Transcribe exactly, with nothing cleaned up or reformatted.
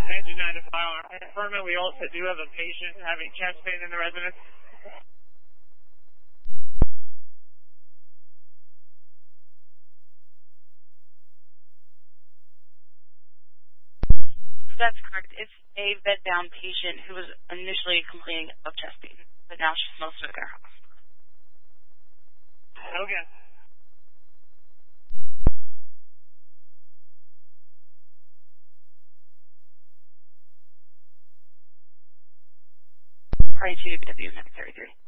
Engine nine to file. Affirmative, we also do have a patient having chest pain in the residence. That's correct. It's a bed-bound patient who was initially complaining of chest pain, but now she smells sick at her hospital. Okay. Party two, B W, nine thirty-three.